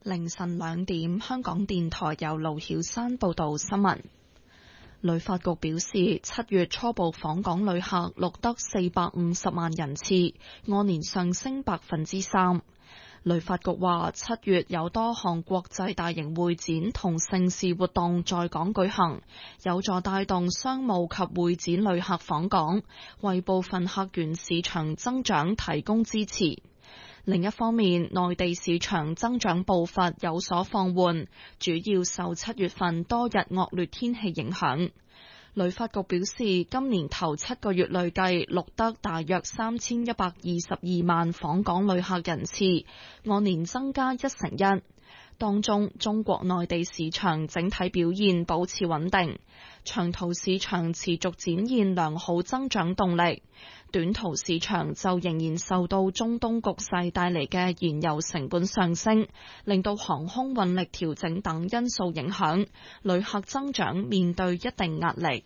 凌晨2點，香港電台由盧曉珊報道新聞。旅發局表示，7月初步訪港旅客錄得450萬人次，按年上升3%。旅發局話，7月有多項國際大型會展同盛事活動在港舉行，有助帶動商務及會展旅客訪港，為部分客源市場增長提供支持。另一方面，內地市場增長步伐有所放緩，主要受7月份多日惡劣天氣影響。旅發局表示，今年頭7個月累計錄得大約3122萬訪港旅客人次，按年增加1成1。當中，中國內地市場整體表現保持穩定，長途市場持續展現良好增長動力，短途市場就仍然受到中東局勢帶嚟嘅燃油成本上升，令到航空運力調整等因素影響，旅客增長面對一定壓力。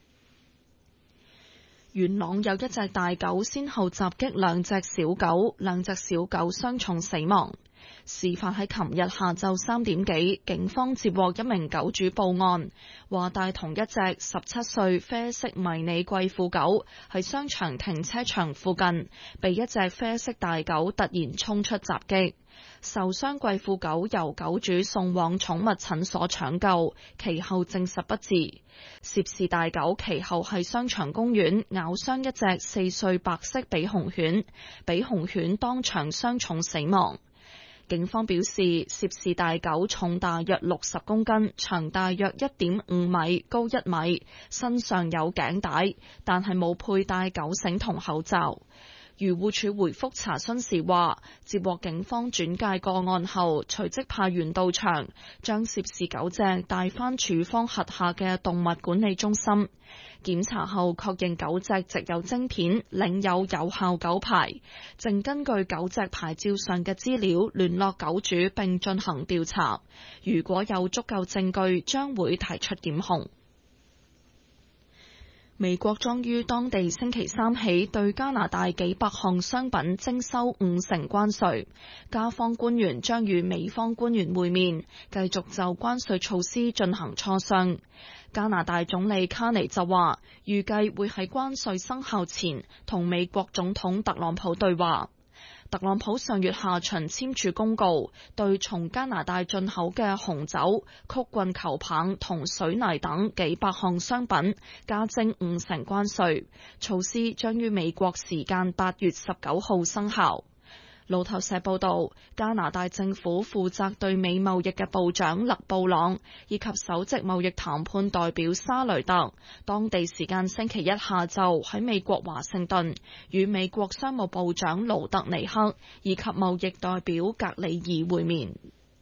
元朗有一隻大狗先後襲擊2隻小狗，2隻小狗傷重死亡。事發喺琴日下晝3點幾，警方接獲一名狗主報案，話帶同一隻17歲啡色迷你貴婦狗喺商場停車場附近，被一隻啡色大狗突然衝出襲擊。受傷貴婦狗由狗主送往寵物診所搶救，其後證實不治。涉事大狗其後喺商場公園咬傷一隻4歲白色比熊犬，比熊犬當場傷重死亡。警方表示，涉事大狗重大約60公斤，長大約1.5米，高1米，身上有頸帶，但係冇佩戴狗繩同口罩。漁護署回覆查詢時話，接獲警方轉介個案後，隨即派員到場，將涉事狗隻帶返署方轄下嘅動物管理中心檢查後，確認狗隻植有晶片，領有有效狗牌，正根據狗隻牌照上嘅資料聯絡狗主並進行調查。如果有足夠證據，將會提出檢控。美國將於當地星期3起對加拿大幾百項商品徵收5成關稅，加方官員將與美方官員會面，繼續就關稅措施進行磋商。加拿大總理卡尼就話，預計會喺關稅生效前同美國總統特朗普對話。特朗普上月下旬簽署公告，對從加拿大進口嘅紅酒、曲棍球棒同水泥等幾百項商品加徵5成關稅，措施將於美國時間8月19號生效。路透社報道，加拿大政府負責對美貿易嘅部長勒布朗以及首席貿易談判代表沙雷特，當地時間星期一下晝喺美國華盛頓與美國商務部長盧特尼克以及貿易代表格里爾會面。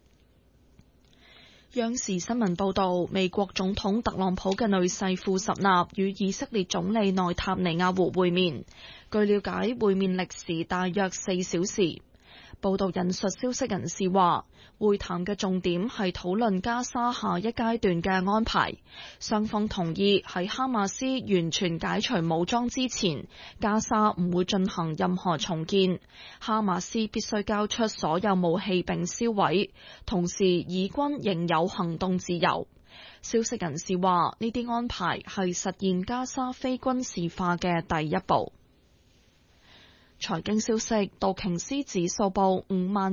央視新聞報道，美國總統特朗普嘅女婿庫什納與以色列總理內塔尼亞胡會面。據了解，會面歷時大約4小時。報道引述消息人士話，會談嘅重點係討論加沙下一階段嘅安排。雙方同意喺哈馬斯完全解除武裝之前，加沙唔會進行任何重建。哈馬斯必須交出所有武器並銷毀，同時以軍仍有行動自由。消息人士話，呢啲安排係實現加沙非軍事化嘅第一步。財經消息，道瓊斯指數報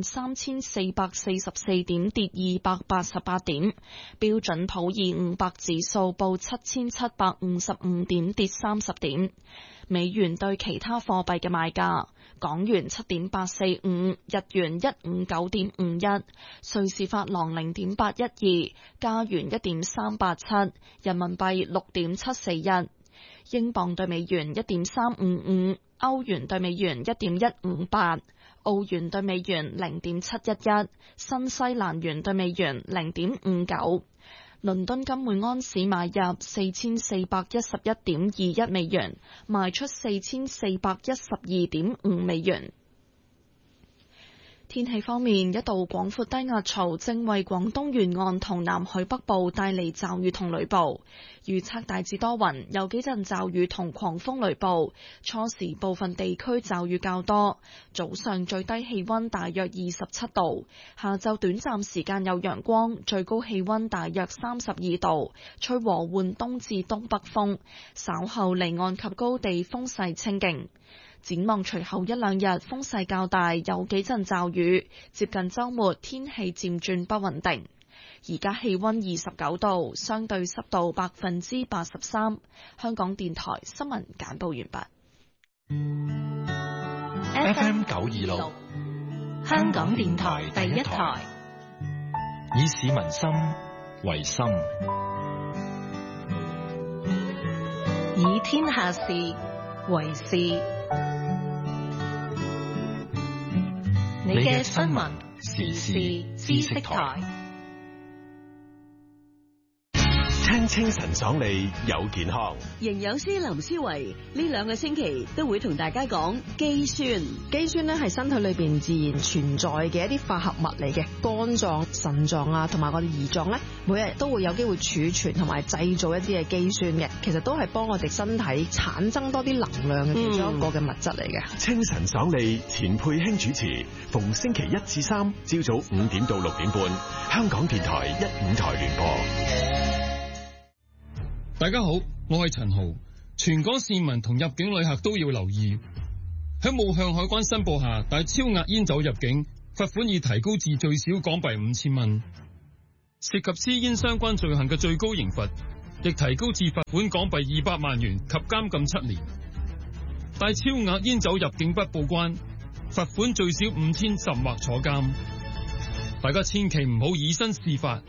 53,444點，跌288點；標準普爾500指數報7,755點，跌30點。美元對其他貨幣嘅賣價：港元7.845，日元159.51，瑞士法郎0.812，加元1.387，人民幣6.741，英鎊對美元1.355。歐元對美元1.158，澳元對美元0.711，新西蘭元對美元0.59。倫敦金每安士買入4411.21美元，賣出4412.5美元。 天氣方面，一道廣闊低壓槽正為廣東沿岸同南海北部帶嚟驟雨同雷暴，預測大致多雲，有幾陣驟雨同狂風雷暴，初時部分地區驟雨較多，早上最低氣溫大約27度，下晝短暫時間有陽光，最高氣溫大約32度，吹和緩東至東北風，稍後離岸及高地風勢清勁。展望隨後一兩日風勢較大，有幾陣驟雨，接近週末天氣漸轉不穩定。而家氣溫29度，相對濕度83%。香港電台新聞簡報完畢。FM 926，香港電台第一台，以市民心為心， 以天下事為事。你嘅新聞時事知識台， 聽清晨爽利有健康。 營養師林思維呢2個星期都會同大家講肌酸。 肌酸咧係身體裏邊自然存在嘅一啲化合物嚟嘅，肝臟、腎臟啊，同埋我哋胰臟咧，每日都會有機會儲存同埋製造一啲嘅肌酸嘅，其實都係幫我哋身體產生多啲能量嘅其中一個嘅物質嚟嘅。 清晨爽利，錢佩興主持，逢星期1至3朝早5點到6點半，香港電台1、5台聯播。 大家好，我係陳豪。全港市民同入境旅客都要留意，喺冇向海關申報下帶超額煙酒入境，罰款已提高至最少港幣5000蚊。涉及私煙相關罪行嘅最高刑罰亦提高至罰款港幣200萬元及監禁7年。帶超額煙酒入境不報關，罰款最少5天甚或坐監。大家千祈唔好以身試法。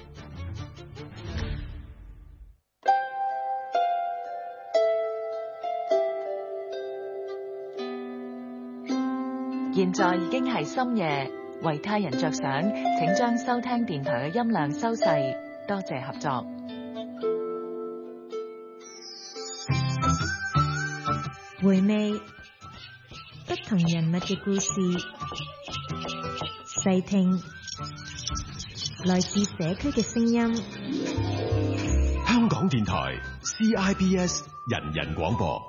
現在已經係深夜，為他人着想，請將收聽電台嘅音量收細，多謝合作。 回味不同人物嘅故事，細聽來自社區嘅聲音。 香港電台 CIBS 人人廣播。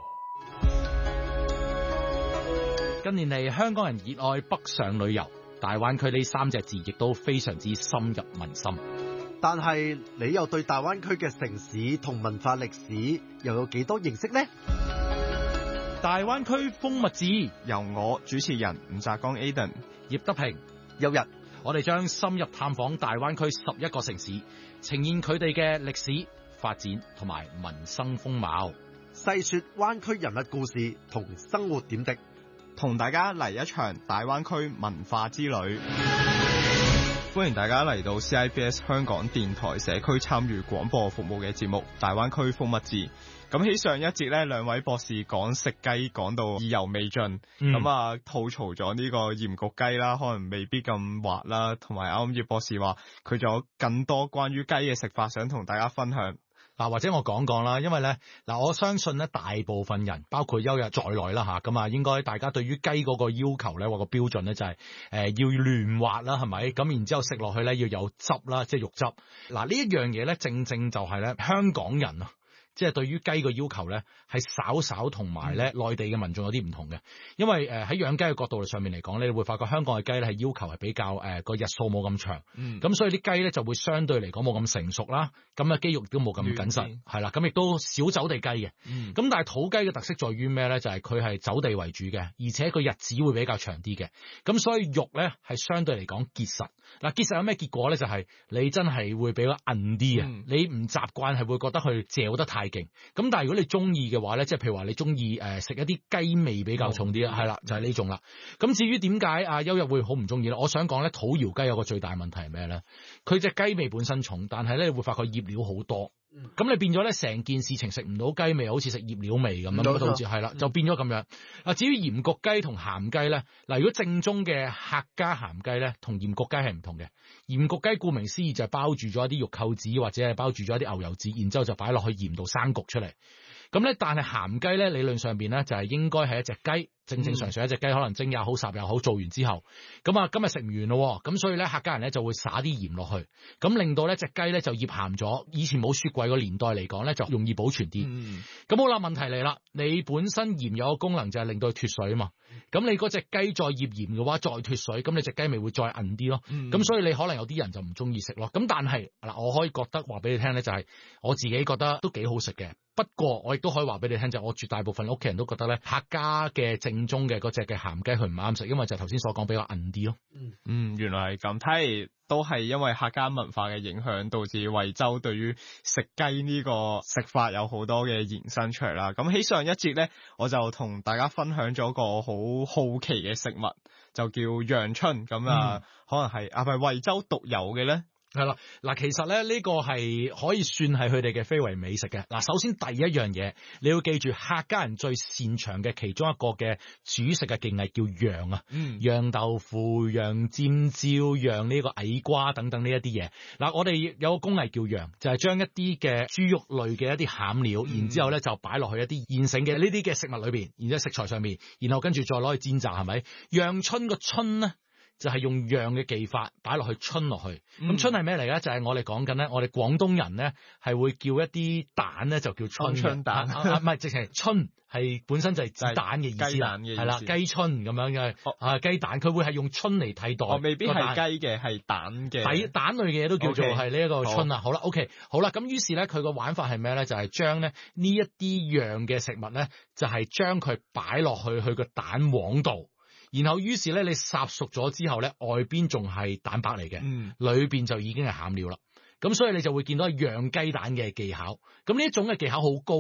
近年嚟，香港人熱愛北上旅遊，大灣區呢3隻字亦都非常之深入民心。 但係你又對大灣區嘅城市同文化歷史又有幾多認識呢？ 大灣區風物誌由我主持人吳澤剛 Aden、 葉德平、 有日， 我哋將深入探訪大灣區11個城市，呈現佢哋嘅歷史發展同埋民生風貌， 細說灣區人物故事同生活點滴， 同大家嚟一場大灣區文化之旅。歡迎大家嚟到 CIBS 香港電台社區參與廣播服務嘅節目《大灣區風物誌》。咁喺上一節呢，兩位博士講食雞講到意猶未盡，吐槽咗呢個鹽焗雞啦，可能未必咁滑啦，同埋啱啱葉博士話佢仲有更多關於雞嘅食法想同大家分享。 或者我講啦，因為咧我相信咧大部分人包括休日在內啦吓，咁啊應該大家對於雞嗰個要求咧或個標準咧就係要嫩滑啦，係咪？咁然之後食落去咧要有汁啦，即係肉汁。呢一樣嘢咧正正就係咧香港人啊，即係對於雞個要求咧係稍稍同埋咧內地嘅民眾有啲唔同嘅，因為喺養雞嘅角度上面嚟講，你會發覺香港嘅雞咧係要求係比較個日數冇咁長，咁所以啲雞咧就會相對嚟講冇咁成熟啦，咁啊肌肉都冇咁緊實，係啦，咁亦都少走地雞嘅，咁但係土雞嘅特色在於咩咧？就係佢係走地為主嘅，而且個日子會比較長啲嘅，咁所以肉咧係相對嚟講結實。結實有咩結果咧？就係你真係會比較韌啲啊，你唔習慣係會覺得佢嚼得太勁，咁但係如果你中意嘅話咧，即係譬如話你中意食一啲雞味比較重啲啦，係啦，就係呢種啦。咁至於點解阿休日會好唔中意咧？我想講咧，土窯雞有個最大問題係咩咧？佢隻雞味本身重，但係咧你會發覺醃料好多。咁你變咗咧，成件事情食唔到雞味，好似食醃料味咁樣，導致係啦，就變咗咁樣。至於鹽焗雞同鹹雞咧，如果正宗嘅客家鹹雞咧，同鹽焗雞係唔同嘅。鹽焗雞顧名思義就係包住咗一啲肉扣子或者係包住咗一啲牛油子，然之後就擺落去鹽度生焗出嚟。咁咧，但係鹹雞咧理論上邊咧就係應該係一隻雞正常一隻雞可能蒸又好烚又好，做完之後，咁啊今日食唔完咯，咁所以咧客家人咧就會撒啲鹽落去，咁令到咧隻雞咧就醃鹹咗。以前冇雪櫃個年代嚟講咧就容易保存啲。咁好啦，問題嚟啦，你本身鹽有個功能就係令到佢脫水啊嘛。咁你嗰隻雞再醃鹽嘅話，再脫水，咁你隻雞咪會再韌啲咯。咁所以你可能有啲人就唔中意食咯。咁但係嗱，我可以覺得話俾你聽咧，就係我自己覺得都幾好食嘅。不過我亦都可以話俾你聽，就係我絕大部分屋企人都覺得咧，客家嘅正宗嘅嗰隻嘅鹹雞佢唔啱食，因為就頭先所講比較韌啲咯。 原來係咁，睇嚟都係因為客家文化嘅影響，導致惠州對於食雞呢個食法有好多嘅延伸出嚟啦。咁喺上一節咧，我就同大家分享咗個好好奇嘅食物，就叫陽春。咁啊，可能係咪惠州獨有嘅咧？ 係啦，嗱，其實咧呢個係可以算係佢哋嘅非遺美食嘅。嗱，首先第一樣嘢，你要記住客家人最擅長嘅其中一個嘅煮食嘅技藝叫釀啊，釀豆腐、釀尖椒、釀呢個矮瓜等等呢一啲嘢。嗱，我哋有個工藝叫釀，就係將一啲嘅豬肉類嘅一啲餡料，然之後咧就擺落去一啲現成嘅呢啲嘅食物裏邊，然之後食材上面，然後跟住再攞去煎炸，係咪？陽春個春咧，就係用釀嘅技法擺落去春落去，咁春係咩嚟咧？就係我哋講緊咧，我哋廣東人咧係會叫一啲蛋咧就叫春蛋，唔係直情係春係本身就係指蛋嘅意思啦，係啦，雞春咁樣嘅雞蛋，佢會係用春嚟替代， 未必係雞嘅，係蛋嘅， 蛋類嘅嘢都叫做係呢一個春啦。好啦 ，OK， 好啦，咁於是咧佢個玩法係咩咧？就係將咧呢一啲釀嘅食物咧，就係將佢擺落去佢個蛋黃度。然後於是咧，你烚熟咗之後咧，外邊仲係蛋白嚟嘅，裏邊就已經係餡料啦。咁所以你就會見到釀雞蛋嘅技巧。咁呢一種嘅技巧好高。